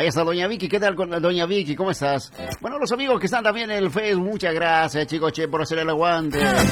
Ahí está doña Vicky, ¿qué tal con doña Vicky? ¿Cómo estás? Bueno, los amigos que están también en el Facebook, muchas gracias, chicos, che, por hacer el aguante.